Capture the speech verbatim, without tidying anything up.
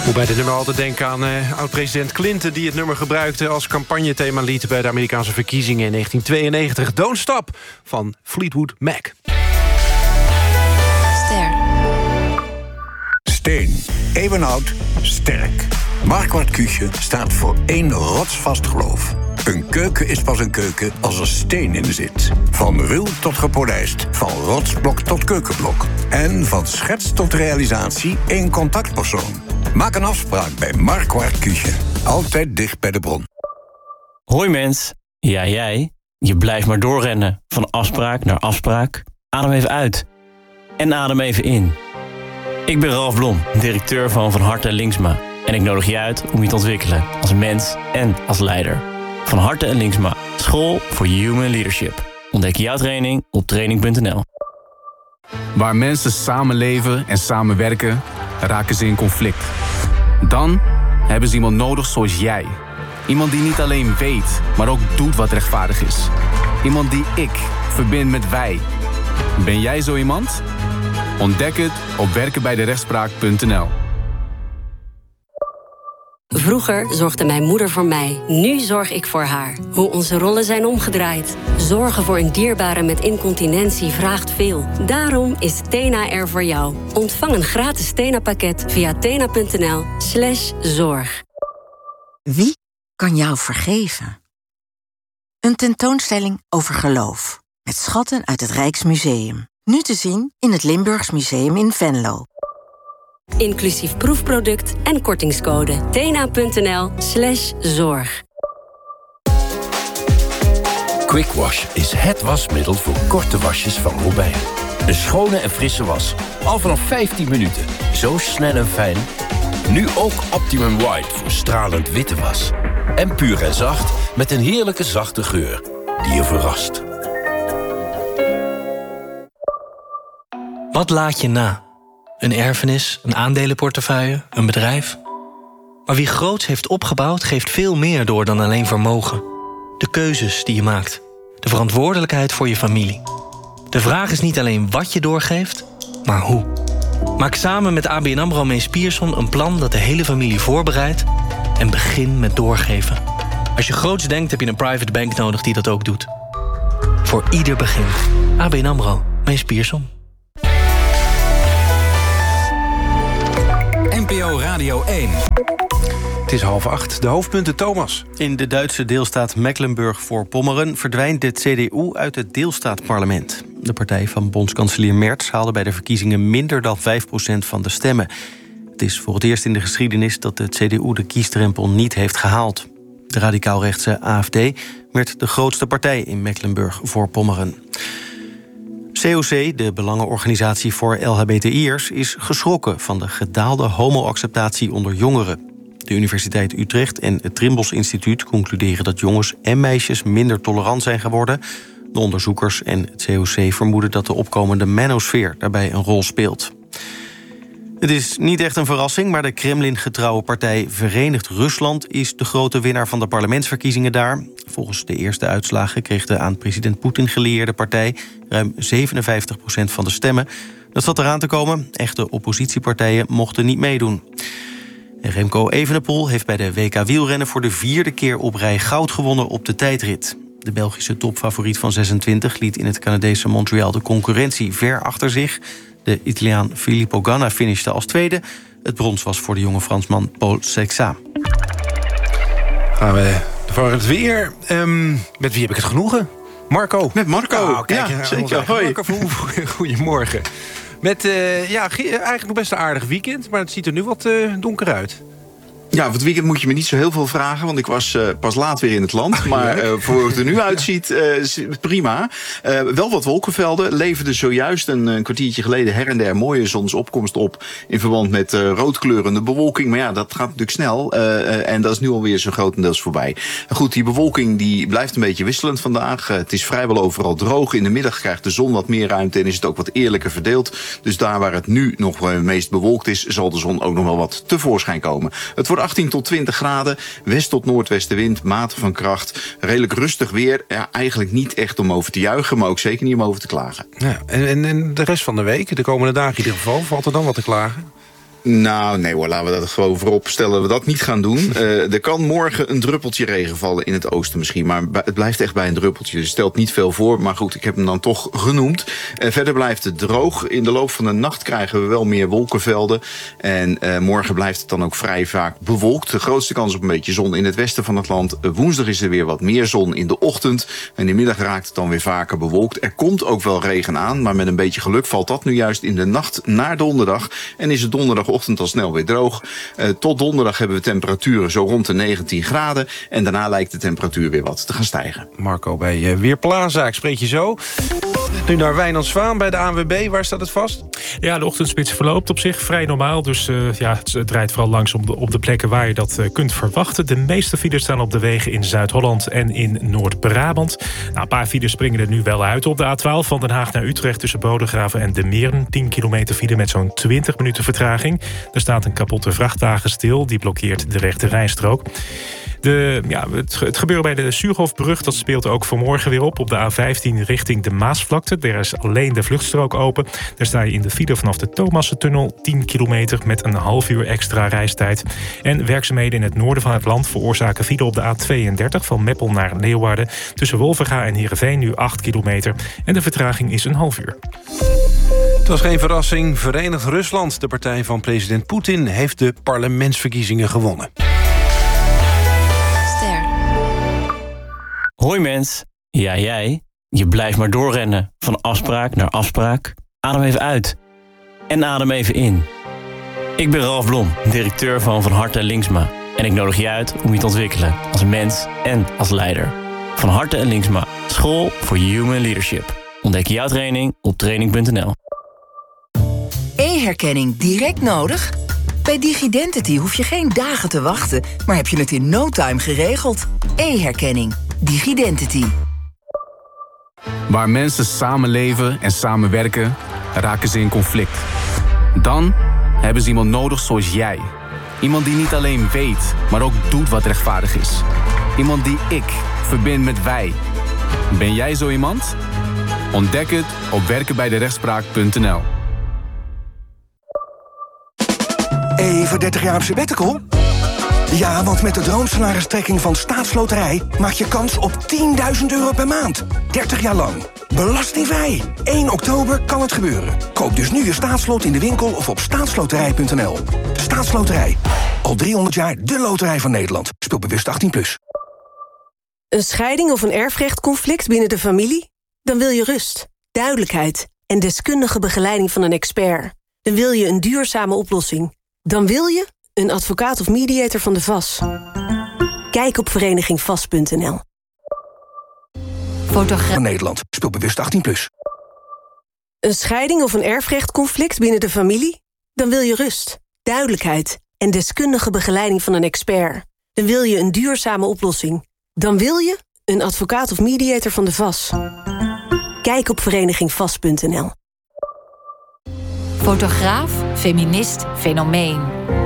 Hoe bij dit nummer altijd denken aan uh, oud-president Clinton... die het nummer gebruikte als campagnethemalied... bij de Amerikaanse verkiezingen in negentien tweeënnegentig. Don't Stop van Fleetwood Mac. Ster. Steen. Eeuwenoud. Sterk. Marquardt Küche staat voor één rotsvast geloof. Een keuken is pas een keuken als er steen in zit. Van ruw tot gepolijst. Van rotsblok tot keukenblok. En van schets tot realisatie één contactpersoon. Maak een afspraak bij Marquardt Küche. Altijd dicht bij de bron. Hoi mens. Ja, jij. Je blijft maar doorrennen. Van afspraak naar afspraak. Adem even uit. En adem even in. Ik ben Ralf Blom, directeur van Van Harte en Linksma. En ik nodig je uit om je te ontwikkelen als mens en als leider. Van Harte en Linksma. School voor Human Leadership. Ontdek jouw training op training punt n l. Waar mensen samenleven en samenwerken, raken ze in conflict. Dan hebben ze iemand nodig zoals jij. Iemand die niet alleen weet, maar ook doet wat rechtvaardig is. Iemand die ik verbind met wij. Ben jij zo iemand? Ontdek het op werken bij de rechtspraak punt n l. Vroeger zorgde mijn moeder voor mij. Nu zorg ik voor haar. Hoe onze rollen zijn omgedraaid. Zorgen voor een dierbare met incontinentie vraagt veel. Daarom is Tena er voor jou. Ontvang een gratis Tena-pakket via tena punt n l slash zorg. Wie kan jou vergeven? Een tentoonstelling over geloof. Met schatten uit het Rijksmuseum. Nu te zien in het Limburgs Museum in Venlo. Inclusief proefproduct en kortingscode. tena punt n l slash zorg. Quick Wash is het wasmiddel voor korte wasjes van Robijn. Een schone en frisse was. Al vanaf vijftien minuten. Zo snel en fijn. Nu ook Optimum White voor stralend witte was. En puur en zacht met een heerlijke zachte geur die je verrast. Wat laat je na? Een erfenis, een aandelenportefeuille, een bedrijf? Maar wie groots heeft opgebouwd, geeft veel meer door dan alleen vermogen. De keuzes die je maakt. De verantwoordelijkheid voor je familie. De vraag is niet alleen wat je doorgeeft, maar hoe. Maak samen met A B N AMRO Mees Pierson een plan dat de hele familie voorbereidt en begin met doorgeven. Als je groots denkt, heb je een private bank nodig die dat ook doet. Voor ieder begin. A B N AMRO Mees Pierson. N P O Radio één. Het is half acht. De hoofdpunten, Thomas. In de Duitse deelstaat Mecklenburg-Vorpommeren verdwijnt de C D U uit het deelstaatparlement. De partij van bondskanselier Merz haalde bij de verkiezingen minder dan vijf procent van de stemmen. Het is voor het eerst in de geschiedenis dat de C D U de kiesdrempel niet heeft gehaald. De radicaalrechtse A F D werd de grootste partij in Mecklenburg-Vorpommeren. C O C, de belangenorganisatie voor L H B T I'ers, is geschrokken van de gedaalde homoacceptatie onder jongeren. De Universiteit Utrecht en het Trimbos Instituut concluderen dat jongens en meisjes minder tolerant zijn geworden. De onderzoekers en het C O C vermoeden dat de opkomende manosfeer daarbij een rol speelt. Het is niet echt een verrassing, maar de Kremlin-getrouwe partij Verenigd Rusland is de grote winnaar van de parlementsverkiezingen daar. Volgens de eerste uitslagen kreeg de aan president Poetin gelieerde partij ruim zevenenvijftig procent van de stemmen. Dat zat eraan te komen. Echte oppositiepartijen mochten niet meedoen. En Remco Evenepoel heeft bij de W K wielrennen voor de vierde keer op rij goud gewonnen op de tijdrit. De Belgische topfavoriet van zesentwintig liet in het Canadese Montreal de concurrentie ver achter zich. De Italiaan Filippo Ganna finishte als tweede. Het brons was voor de jonge Fransman Paul Sexat. Gaan we voor het weer. Um, met wie heb ik het genoegen? Marco. Met Marco. Oh, kijk, ja, zeker. Hoi. Marco, goedemorgen. Met uh, ja, eigenlijk nog best een aardig weekend, maar het ziet er nu wat uh, donker uit. Ja, voor het weekend moet je me niet zo heel veel vragen, want ik was uh, pas laat weer in het land. Maar uh, voor hoe het er nu uitziet, uh, prima. Uh, wel wat wolkenvelden. Leverde zojuist een, een kwartiertje geleden her en der mooie zonsopkomst op in verband met uh, roodkleurende bewolking. Maar ja, dat gaat natuurlijk snel uh, uh, en dat is nu alweer zo grotendeels voorbij. Goed, die bewolking die blijft een beetje wisselend vandaag. Uh, het is vrijwel overal droog. In de middag krijgt de zon wat meer ruimte en is het ook wat eerlijker verdeeld. Dus daar waar het nu nog het meest bewolkt is, zal de zon ook nog wel wat tevoorschijn komen. Het wordt achttien tot twintig graden, west tot noordwestenwind, matig van kracht. Redelijk rustig weer. Ja, eigenlijk niet echt om over te juichen, maar ook zeker niet om over te klagen. Ja, en, en, en de rest van de week, de komende dagen in ieder geval, valt er dan wat te klagen? Nou, nee hoor, laten we dat gewoon voorop stellen dat we dat niet gaan doen. Uh, er kan morgen een druppeltje regen vallen in het oosten misschien, maar het blijft echt bij een druppeltje. Dus stelt niet veel voor, maar goed, ik heb hem dan toch genoemd. Uh, verder blijft het droog. In de loop van de nacht krijgen we wel meer wolkenvelden. En uh, morgen blijft het dan ook vrij vaak bewolkt. De grootste kans op een beetje zon in het westen van het land. Uh, woensdag is er weer wat meer zon in de ochtend. En in de middag raakt het dan weer vaker bewolkt. Er komt ook wel regen aan, maar met een beetje geluk valt dat nu juist in de nacht naar donderdag. En is het donderdagochtend al snel weer droog. Uh, tot donderdag hebben we temperaturen zo rond de negentien graden. En daarna lijkt de temperatuur weer wat te gaan stijgen. Marco bij uh, Weerplaza, ik spreek je zo. Nu naar Wijnand Zwaan bij de A N W B. Waar staat het vast? Ja, de ochtendspits verloopt op zich vrij normaal. Dus uh, ja, het draait vooral langs op de, op de plekken waar je dat uh, kunt verwachten. De meeste files staan op de wegen in Zuid-Holland en in Noord-Brabant. Nou, een paar files springen er nu wel uit. Op de A twaalf van Den Haag naar Utrecht tussen Bodegraven en De Meren. tien kilometer file met zo'n twintig minuten vertraging. Er staat een kapotte vrachtwagen stil. Die blokkeert de rechte rijstrook. De, ja, het, het gebeuren bij de Suurhofbrug dat speelt ook vanmorgen weer op. Op de A vijftien richting de Maasvlakte. Daar is alleen de vluchtstrook open. Daar sta je in de file vanaf de Thomassentunnel. tien kilometer met een half uur extra reistijd. En werkzaamheden in het noorden van het land veroorzaken file op de A tweeëndertig... van Meppel naar Leeuwarden. Tussen Wolverga en Heerenveen nu acht kilometer. En de vertraging is een half uur. Het was geen verrassing. Verenigd Rusland, de partij van president Poetin, heeft de parlementsverkiezingen gewonnen. Hoi mens, ja jij, je blijft maar doorrennen. Van afspraak naar afspraak. Adem even uit. En adem even in. Ik ben Ralf Blom, directeur van Van Harte en Linksma. En ik nodig je uit om je te ontwikkelen als mens en als leider. Van Harte en Linksma, school voor human leadership. Ontdek jouw training op training punt n l. E-herkenning direct nodig? Bij Digidentity hoef je geen dagen te wachten, maar heb je het in no time geregeld. E-herkenning. Digidentity. Waar mensen samenleven en samenwerken, raken ze in conflict. Dan hebben ze iemand nodig zoals jij. Iemand die niet alleen weet, maar ook doet wat rechtvaardig is. Iemand die ik verbind met wij. Ben jij zo iemand? Ontdek het op werken bij de rechtspraak punt n l. Even dertig jaar op sabbatical? Ja, want met de droomsalaristrekking van Staatsloterij maak je kans op tienduizend euro per maand. dertig jaar lang. Belastingvrij. één oktober kan het gebeuren. Koop dus nu je staatslot in de winkel of op staatsloterij punt n l. Staatsloterij. Al driehonderd jaar de loterij van Nederland. Speel bewust achttien plus. Een scheiding of een erfrechtconflict binnen de familie? Dan wil je rust, duidelijkheid en deskundige begeleiding van een expert. Dan wil je een duurzame oplossing. Dan wil je een advocaat of mediator van de V A S. Kijk op vereniging vast punt n l. Fotograaf van Nederland. Speel bewust achttien plus. Een scheiding of een erfrechtconflict binnen de familie? Dan wil je rust, duidelijkheid en deskundige begeleiding van een expert. Dan wil je een duurzame oplossing. Dan wil je een advocaat of mediator van de V A S. Kijk op vereniging vast punt n l. Fotograaf, feminist, fenomeen.